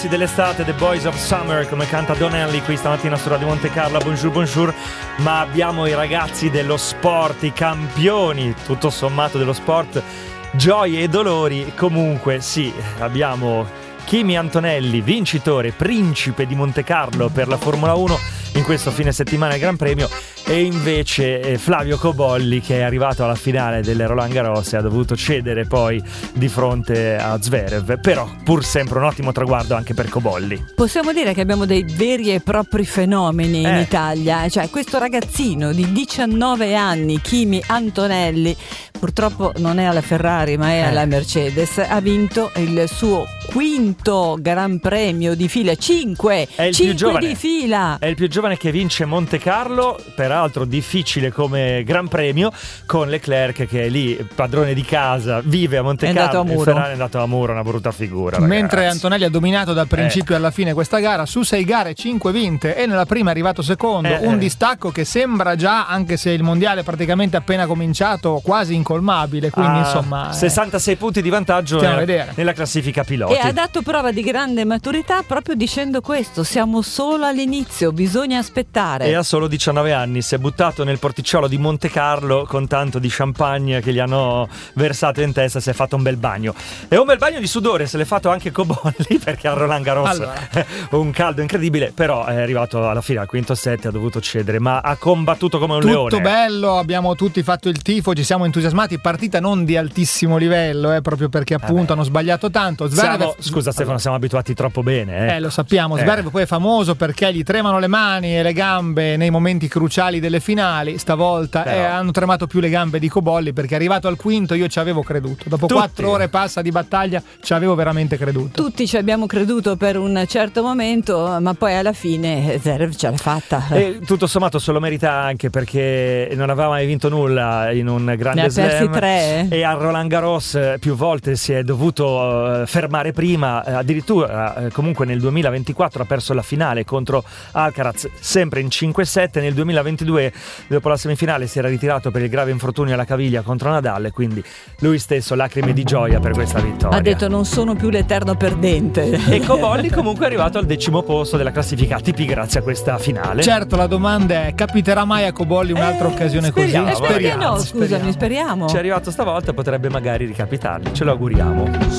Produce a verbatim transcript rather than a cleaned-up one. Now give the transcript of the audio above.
dell'estate, The Boys of Summer, come canta Donnelly qui stamattina su Radio Monte Carlo. Bonjour, bonjour. Ma abbiamo i ragazzi dello sport, i campioni tutto sommato dello sport, gioie e dolori. Comunque sì, abbiamo Kimi Antonelli, vincitore, principe di Monte Carlo per la Formula uno in questo fine settimana al Gran Premio, e invece eh, Flavio Cobolli, che è arrivato alla finale delle Roland Garros e ha dovuto cedere poi di fronte a Zverev, però pur sempre un ottimo traguardo anche per Cobolli. Possiamo dire che abbiamo dei veri e propri fenomeni in eh. Italia, cioè questo ragazzino di diciannove anni, Kimi Antonelli, purtroppo non è alla Ferrari ma è eh. alla Mercedes, ha vinto il suo quinto Gran Premio di fila, cinque, è il cinque più giovane, di fila. È il più giovane che vince Monte Carlo, peraltro difficile come Gran Premio, con Leclerc che è lì padrone di casa, vive a Monte è Carlo, andato a muro. Ferrari è andato a muro, una brutta figura, ragazzi. Mentre Antonelli ha dominato dal principio eh. alla fine questa gara, su sei gare cinque vinte e nella prima è arrivato secondo, eh, un eh. distacco che sembra già, anche se il mondiale è praticamente appena cominciato, quasi incolmabile, quindi ah, insomma eh. sessantasei punti di vantaggio Stiamo a nella, vedere. nella classifica piloti. E ha dato prova di grande maturità proprio dicendo questo: siamo solo all'inizio, bisogna aspettare. E ha solo diciannove anni, si è buttato nel porticciolo di Monte Carlo con tanto di champagne che gli hanno versato in testa, si è fatto un bel bagno. E un bel bagno di sudore se l'è fatto anche Cobolli, perché a Roland Garros allora. un caldo incredibile, però è arrivato alla fine al quinto set, ha dovuto cedere, ma ha combattuto come un tutto leone. Tutto bello, abbiamo tutti fatto il tifo, ci siamo entusiasmati, partita non di altissimo livello, eh, proprio perché appunto Vabbè. hanno sbagliato tanto. Zverev... Siamo, scusa Stefano, siamo abituati troppo bene. Eh, eh lo sappiamo, Zverev eh. poi è famoso perché gli tremano le mani e le gambe nei momenti cruciali delle finali. Stavolta Però. eh, hanno tremato più le gambe di Cobolli, perché arrivato al quinto io ci avevo creduto. Dopo Tutti. quattro ore passa di battaglia ci avevo veramente creduto. Tutti ci abbiamo creduto per un certo momento, ma poi alla fine Zverev ce l'ha fatta. E tutto sommato se lo merita anche perché non aveva mai vinto nulla in un grande ne ha persi slam, tre. e a Roland Garros più volte si è dovuto uh, fermare prima, uh, addirittura uh, comunque nel duemilaventiquattro ha perso la finale contro Alcaraz sempre in cinque sette, nel duemilaventidue dopo la semifinale si era ritirato per il grave infortunio alla caviglia contro Nadal, quindi lui stesso lacrime di gioia per questa vittoria. Ha detto: non sono più l'eterno perdente. E Cobolli comunque è arrivato al decimo posto della classifica A T P grazie a questa finale. Certo, la domanda è: capiterà mai a Cobolli un'altra Eh, occasione speriamo, così? Eh, perché no, Speriamo, scusami, speriamo. Ci è arrivato stavolta, potrebbe magari ricapitargli, ce lo auguriamo.